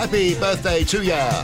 Happy birthday to ya.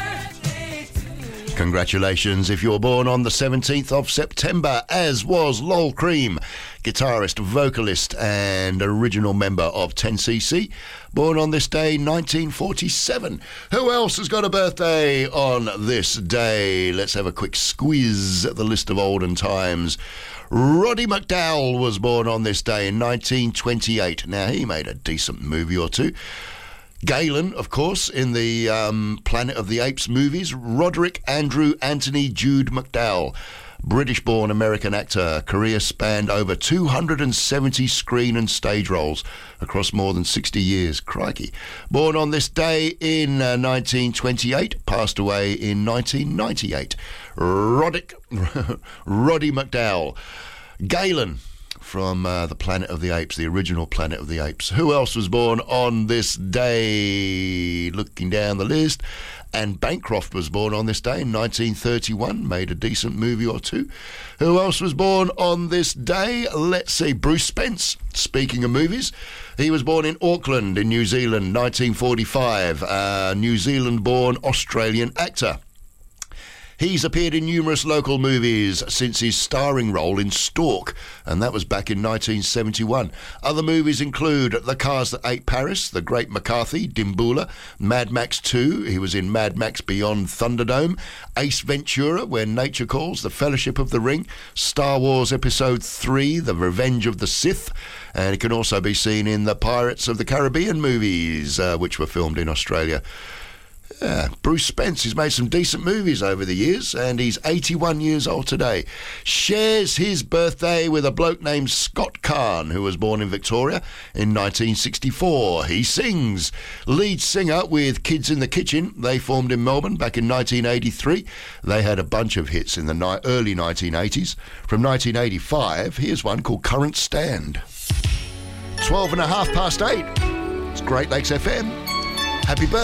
Congratulations if you were born on the 17th of September, as was Lol Cream, guitarist, vocalist and original member of 10cc, born on this day, 1947. Who else has got a birthday on this day? Let's have a quick squeeze at the list of olden times. Roddy McDowall was born on this day in 1928. Now, he made a decent movie or two. Galen, of course, in the Planet of the Apes movies. Roderick Andrew Anthony Jude McDowall, British-born American actor. Career spanned over 270 screen and stage roles across more than 60 years. Crikey. Born on this day in 1928, passed away in 1998. Roddy McDowall. Galen from the Planet of the Apes, the original Planet of the Apes. Who else was born on this day? Looking down the list. Anne Bancroft was born on this day in 1931, made a decent movie or two. Who else was born on this day? Let's see, Bruce Spence. Speaking of movies, he was born in Auckland in New Zealand, 1945. New Zealand-born Australian actor. He's appeared in numerous local movies since his starring role in Stork, and that was back in 1971. Other movies include The Cars That Ate Paris, The Great McCarthy, Dimboola, Mad Max 2, he was in Mad Max Beyond Thunderdome, Ace Ventura, When Nature Calls, The Fellowship of the Ring, Star Wars Episode 3, The Revenge of the Sith, and it can also be seen in the Pirates of the Caribbean movies, which were filmed in Australia. Bruce Spence, he's made some decent movies over the years, and he's 81 years old today. Shares his birthday with a bloke named Scott Kahn, who was born in Victoria in 1964. He sings. Lead singer with Kids in the Kitchen. They formed in Melbourne back in 1983. They had a bunch of hits in the early 1980s. From 1985, here's one called Current Stand. 12 and a half past 8. It's Great Lakes FM. Happy birthday.